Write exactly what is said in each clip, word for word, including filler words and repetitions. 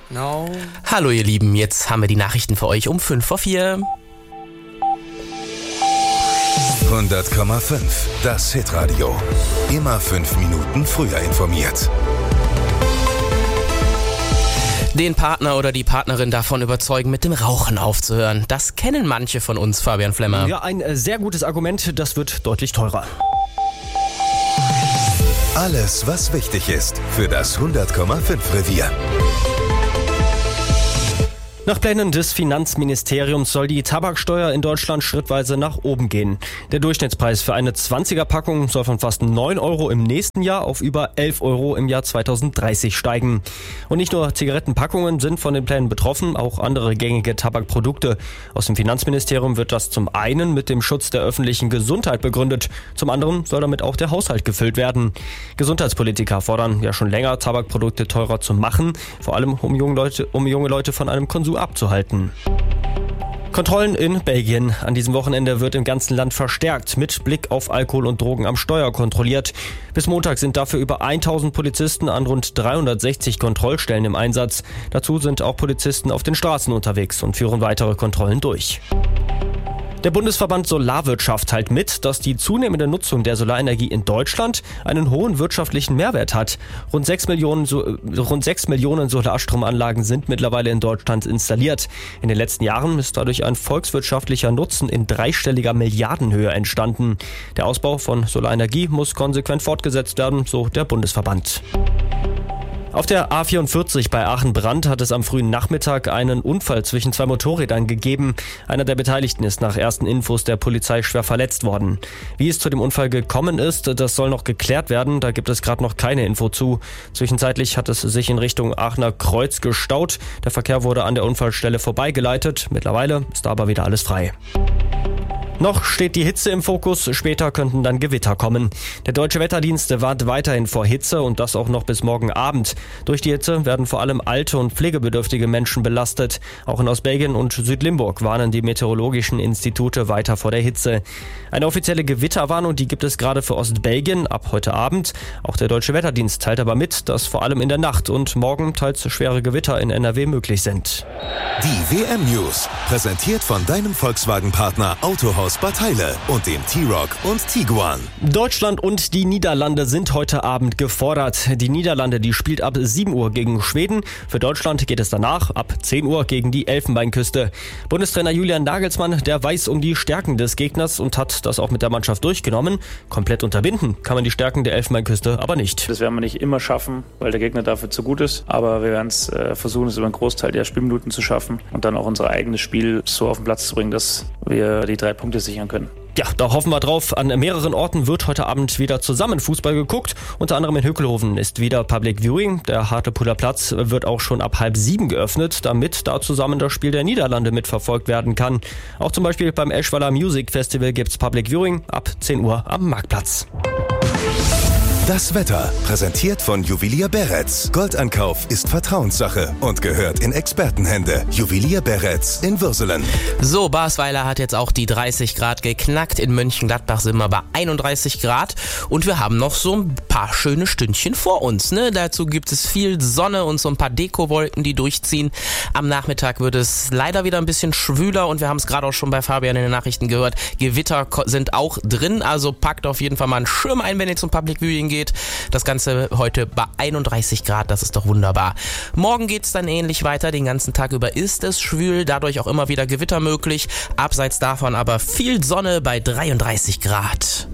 No. Hallo ihr Lieben, jetzt haben wir die Nachrichten für euch um fünf vor vier. hundert Komma fünf, das Hitradio. Immer fünf Minuten früher informiert. Den Partner oder die Partnerin davon überzeugen, mit dem Rauchen aufzuhören. Das kennen manche von uns, Fabian Flemmer. Ja, ein sehr gutes Argument, das wird deutlich teurer. Alles, was wichtig ist für das hundert Komma fünf Revier. Nach Plänen des Finanzministeriums soll die Tabaksteuer in Deutschland schrittweise nach oben gehen. Der Durchschnittspreis für eine zwanziger-Packung soll von fast neun Euro im nächsten Jahr auf über elf Euro im Jahr zweitausenddreißig steigen. Und nicht nur Zigarettenpackungen sind von den Plänen betroffen, auch andere gängige Tabakprodukte. Aus dem Finanzministerium wird das zum einen mit dem Schutz der öffentlichen Gesundheit begründet, zum anderen soll damit auch der Haushalt gefüllt werden. Gesundheitspolitiker fordern ja schon länger, Tabakprodukte teurer zu machen, vor allem um junge Leute, um junge Leute von einem Konsum abzuhalten. Kontrollen in Belgien. An diesem Wochenende wird im ganzen Land verstärkt mit Blick auf Alkohol und Drogen am Steuer kontrolliert. Bis Montag sind dafür über tausend Polizisten an rund dreihundertsechzig Kontrollstellen im Einsatz. Dazu sind auch Polizisten auf den Straßen unterwegs und führen weitere Kontrollen durch. Der Bundesverband Solarwirtschaft teilt mit, dass die zunehmende Nutzung der Solarenergie in Deutschland einen hohen wirtschaftlichen Mehrwert hat. Rund sechs Millionen, so, rund sechs Millionen Solarstromanlagen sind mittlerweile in Deutschland installiert. In den letzten Jahren ist dadurch ein volkswirtschaftlicher Nutzen in dreistelliger Milliardenhöhe entstanden. Der Ausbau von Solarenergie muss konsequent fortgesetzt werden, so der Bundesverband. Auf der A vierundvierzig bei Aachen-Brandt hat es am frühen Nachmittag einen Unfall zwischen zwei Motorrädern gegeben. Einer der Beteiligten ist nach ersten Infos der Polizei schwer verletzt worden. Wie es zu dem Unfall gekommen ist, das soll noch geklärt werden. Da gibt es gerade noch keine Info zu. Zwischenzeitlich hat es sich in Richtung Aachener Kreuz gestaut. Der Verkehr wurde an der Unfallstelle vorbeigeleitet. Mittlerweile ist aber wieder alles frei. Noch steht die Hitze im Fokus, später könnten dann Gewitter kommen. Der Deutsche Wetterdienst warnt weiterhin vor Hitze und das auch noch bis morgen Abend. Durch die Hitze werden vor allem alte und pflegebedürftige Menschen belastet. Auch in Ostbelgien und Südlimburg warnen die meteorologischen Institute weiter vor der Hitze. Eine offizielle Gewitterwarnung, die gibt es gerade für Ostbelgien ab heute Abend. Auch der Deutsche Wetterdienst teilt aber mit, dass vor allem in der Nacht und morgen teils schwere Gewitter in N R W möglich sind. Die W M-News, präsentiert von deinem Volkswagen-Partner Autohaus Bad Heile und dem T-Roc und Tiguan. Deutschland und die Niederlande sind heute Abend gefordert. Die Niederlande, die spielt ab sieben Uhr gegen Schweden. Für Deutschland geht es danach ab zehn Uhr gegen die Elfenbeinküste. Bundestrainer Julian Nagelsmann, der weiß um die Stärken des Gegners und hat das auch mit der Mannschaft durchgenommen. Komplett unterbinden kann man die Stärken der Elfenbeinküste aber nicht. Das werden wir nicht immer schaffen, weil der Gegner dafür zu gut ist. Aber wir werden es äh, versuchen, es über einen Großteil der Spielminuten zu schaffen und dann auch unser eigenes Spiel so auf den Platz zu bringen, dass wir die drei Punkte sichern können. Ja, da hoffen wir drauf. An mehreren Orten wird heute Abend wieder zusammen Fußball geguckt. Unter anderem in Hückelhoven ist wieder Public Viewing. Der Hartlepoler Platz wird auch schon ab halb sieben geöffnet, damit da zusammen das Spiel der Niederlande mitverfolgt werden kann. Auch zum Beispiel beim Eschweiler Music Festival gibt's Public Viewing ab zehn Uhr am Marktplatz. Das Wetter, präsentiert von Juwelier Beretz. Goldankauf ist Vertrauenssache und gehört in Expertenhände. Juwelier Beretz in Würselen. So, Basweiler hat jetzt auch die dreißig Grad geknackt. In Mönchengladbach sind wir bei einunddreißig Grad. Und wir haben noch so ein paar schöne Stündchen vor uns, ne? Dazu gibt es viel Sonne und so ein paar Dekowolken, die durchziehen. Am Nachmittag wird es leider wieder ein bisschen schwüler und wir haben es gerade auch schon bei Fabian in den Nachrichten gehört. Gewitter sind auch drin, also packt auf jeden Fall mal einen Schirm ein, wenn ihr zum Public Viewing geht. Das Ganze heute bei einunddreißig Grad, das ist doch wunderbar. Morgen geht's dann ähnlich weiter, den ganzen Tag über ist es schwül, dadurch auch immer wieder Gewitter möglich. Abseits davon aber viel Sonne bei dreiunddreißig Grad.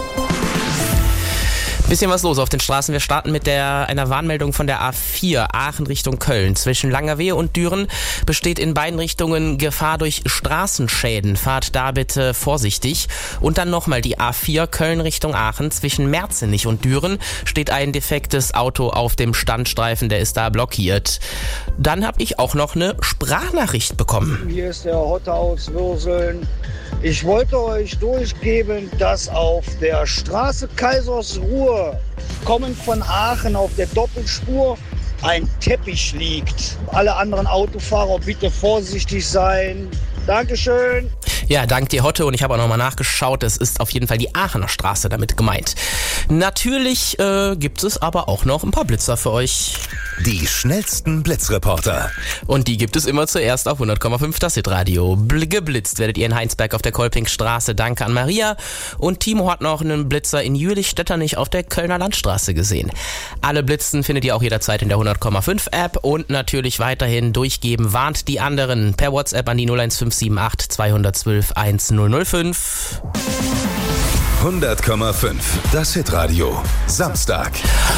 Bisschen was los auf den Straßen. Wir starten mit der einer Warnmeldung von der A vier, Aachen Richtung Köln. Zwischen Langerwehe und Düren besteht in beiden Richtungen Gefahr durch Straßenschäden. Fahrt da bitte vorsichtig. Und dann nochmal die A vier, Köln Richtung Aachen. Zwischen Merzenich und Düren steht ein defektes Auto auf dem Standstreifen, der ist da blockiert. Dann habe ich auch noch eine Sprachnachricht bekommen. Hier ist der Hotte aus Würseln. Ich wollte euch durchgeben, dass auf der Straße Kaisersruhe, kommend von Aachen auf der Doppelspur, ein Teppich liegt. Alle anderen Autofahrer bitte vorsichtig sein. Dankeschön. Ja, dank dir, Hotte. Und ich habe auch nochmal nachgeschaut. Es ist auf jeden Fall die Aachener Straße damit gemeint. Natürlich äh, gibt es aber auch noch ein paar Blitzer für euch. Die schnellsten Blitzreporter. Und die gibt es immer zuerst auf hundert Komma fünf das Hitradio. Bl- geblitzt werdet ihr in Heinsberg auf der Kolpingstraße. Danke an Maria. Und Timo hat noch einen Blitzer in Jülich-Stetternich auf der Kölner Landstraße gesehen. Alle Blitzen findet ihr auch jederzeit in der hundert Komma fünf App und natürlich weiterhin durchgeben. Warnt die anderen per WhatsApp an die null eins fünf sieben acht zwei eins zwei eins null null fünf. hundert Komma fünf das Hitradio. Samstag.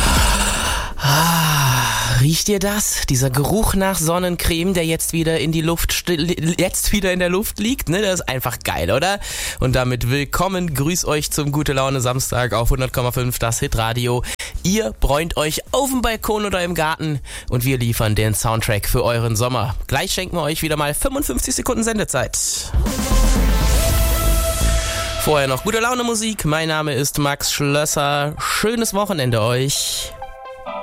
Ah, riecht ihr das? Dieser Geruch nach Sonnencreme, der jetzt wieder in die Luft st- jetzt wieder in der Luft liegt, ne? Das ist einfach geil, oder? Und damit willkommen, grüß euch zum Gute Laune Samstag auf hundert Komma fünf das Hitradio. Ihr bräunt euch auf dem Balkon oder im Garten und wir liefern den Soundtrack für euren Sommer. Gleich schenken wir euch wieder mal fünfundfünfzig Sekunden Sendezeit. Vorher noch gute Laune Musik. Mein Name ist Max Schlösser. Schönes Wochenende euch.